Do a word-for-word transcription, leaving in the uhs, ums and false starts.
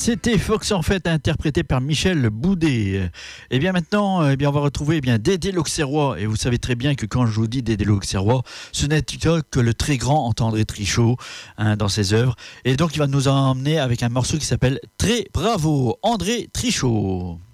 C'était Fox en fait, interprété par Michel Boudet. Et bien maintenant, eh bien on va retrouver eh bien Dédé l'Auxerrois. Et vous savez très bien que quand je vous dis Dédé l'Auxerrois, ce n'est que le très grand André Trichot hein, dans ses œuvres. Et donc il va nous emmener avec un morceau qui s'appelle Très Bravo, André Trichot.